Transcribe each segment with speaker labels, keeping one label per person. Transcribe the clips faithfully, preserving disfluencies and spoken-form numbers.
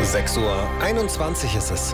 Speaker 1: sechs Uhr einundzwanzig ist es.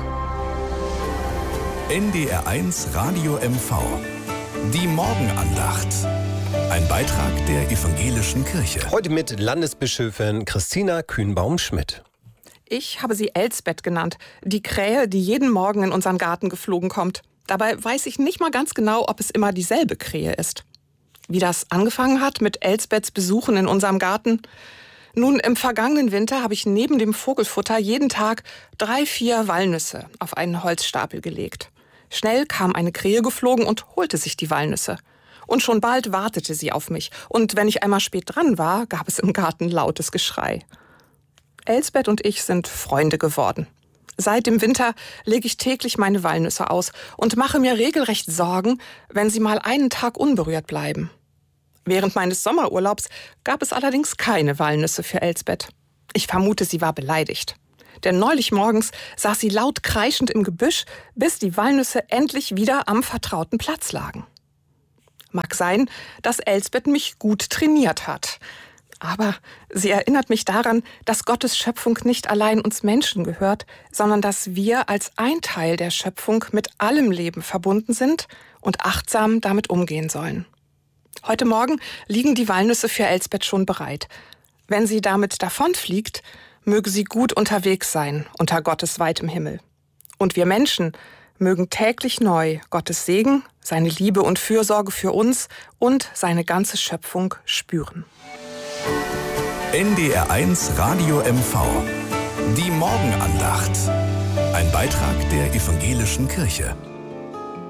Speaker 2: N D R eins Radio M V. Die Morgenandacht. Ein Beitrag der Evangelischen Kirche.
Speaker 1: Heute mit Landesbischöfin Christina Kühnbaum-Schmidt.
Speaker 3: Ich habe sie Elsbeth genannt, die Krähe, die jeden Morgen in unseren Garten geflogen kommt. Dabei weiß ich nicht mal ganz genau, ob es immer dieselbe Krähe ist. Wie das angefangen hat mit Elsbeths Besuchen in unserem Garten? Nun, im vergangenen Winter habe ich neben dem Vogelfutter jeden Tag drei, vier Walnüsse auf einen Holzstapel gelegt. Schnell kam eine Krähe geflogen und holte sich die Walnüsse. Und schon bald wartete sie auf mich. Und wenn ich einmal spät dran war, gab es im Garten lautes Geschrei. Elsbeth und ich sind Freunde geworden. Seit dem Winter lege ich täglich meine Walnüsse aus und mache mir regelrecht Sorgen, wenn sie mal einen Tag unberührt bleiben. Während meines Sommerurlaubs gab es allerdings keine Walnüsse für Elsbeth. Ich vermute, sie war beleidigt. Denn neulich morgens saß sie laut kreischend im Gebüsch, bis die Walnüsse endlich wieder am vertrauten Platz lagen. Mag sein, dass Elsbeth mich gut trainiert hat. Aber sie erinnert mich daran, dass Gottes Schöpfung nicht allein uns Menschen gehört, sondern dass wir als ein Teil der Schöpfung mit allem Leben verbunden sind und achtsam damit umgehen sollen. Heute Morgen liegen die Walnüsse für Elsbeth schon bereit. Wenn sie damit davonfliegt, möge sie gut unterwegs sein unter Gottes weitem Himmel. Und wir Menschen mögen täglich neu Gottes Segen, seine Liebe und Fürsorge für uns und seine ganze Schöpfung spüren.
Speaker 2: N D R eins Radio M V. Die Morgenandacht. Ein Beitrag der Evangelischen Kirche.